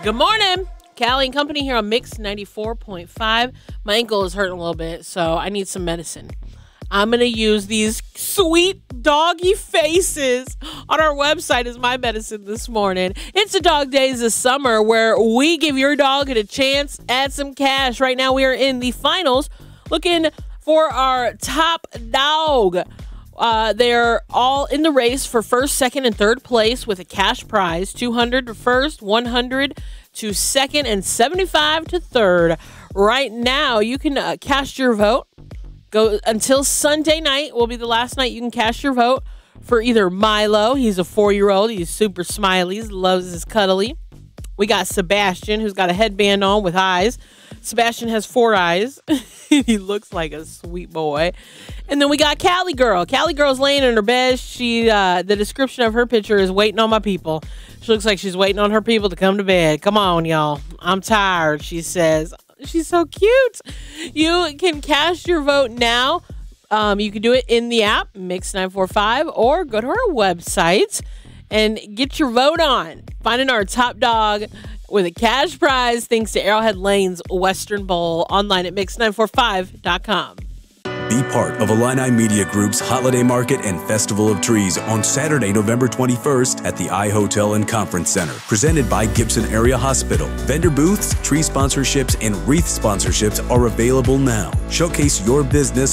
Good morning. Callie and Company here on Mix 94.5. My ankle is hurting a little bit, so I need some medicine. I'm going to use these sweet doggy faces on our website as my medicine this morning. It's the Dog Days of Summer where we give your dog a chance at some cash. Right now we are in the finals looking for our top dog. They're all in the race for first, second, and third place with a cash prize, $200 to first, $100 to second, and $75 to third. Right now, you can cast your vote. Go until Sunday night will be the last night you can cast your vote for either Milo. He's a 4-year-old. He's super smiley. He loves his cuddly. We got Sebastian, who's got a headband on with eyes. Sebastian has 4 eyes. He looks like a sweet boy. And then we got Callie Girl. Callie Girl's laying in her bed. The description of her picture is waiting on my people. She looks like she's waiting on her people to come to bed. Come on, y'all. I'm tired, she says. She's so cute. You can cast your vote now. You can do it in the app, Mix945, or go to our website and get your vote on. Finding our top dog with a cash prize thanks to Arrowhead Lane's Western Bowl online at Mix945.com. Be part of Illini Media Group's Holiday Market and Festival of Trees on Saturday, November 21st at the iHotel and Conference Center. Presented by Gibson Area Hospital. Vendor booths, tree sponsorships, and wreath sponsorships are available now. Showcase your business